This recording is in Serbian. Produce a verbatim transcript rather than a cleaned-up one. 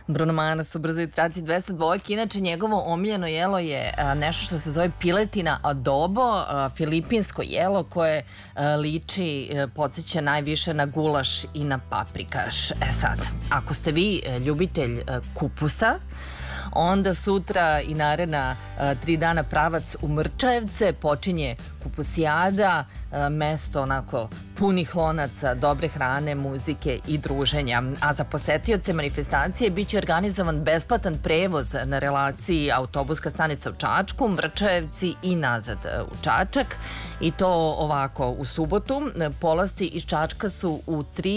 Bruno Mars u brzoj traci dvesta dvojke. Inače, njegovo omiljeno jelo je a, nešto što se zove piletina adobo, a, filipinsko jelo koje a, liči, a, podsjeća najviše na gulaš i na paprikaš. E sad, ako ste vi a, ljubitelj a, kupusa, onda sutra i naredna a, tri dana pravac u Mrčajevce, počinje kupusijada, a, mesto onako punih lonaca, dobre hrane, muzike i druženja. A za posetioce manifestacije biće organizovan besplatan prevoz na relaciji autobuska stanica u Čačku, Mrčajevci i nazad u Čačak. I to ovako, u subotu polasci iz Čačka su u tri